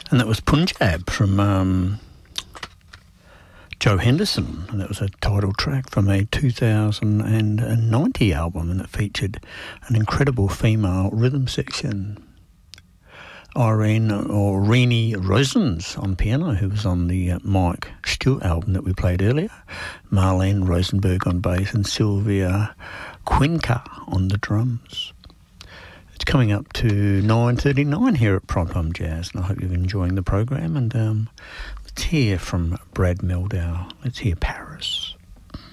And that was Punjab from Joe Henderson, and that was a title track from a 2090 album, and it featured an incredible female rhythm section. Renee Rosens on piano, who was on the Mike Stewart album that we played earlier, Marlene Rosenberg on bass, and Sylvia Quinca on the drums. It's coming up to 9:39 here at Primetime Jazz, and I hope you're enjoying the program. And let's hear from Brad Mehldau. Let's hear Paris.